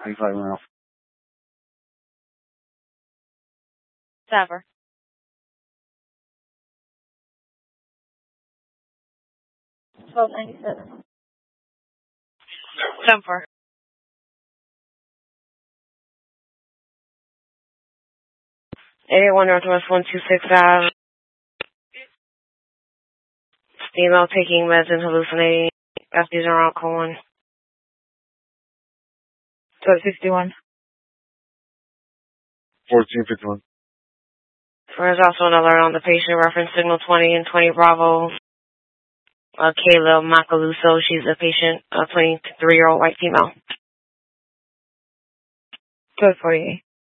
25 miles. Sapper. 1297. 10-4. '81 Northwest 126 Ave. Female taking meds and hallucinating. After around Cohen. 1261. 1451. There's also an alert on the patient, reference signal 20 and 20 Bravo. Kayla Macaluso, she's a patient, a 23-year-old white female. 1248.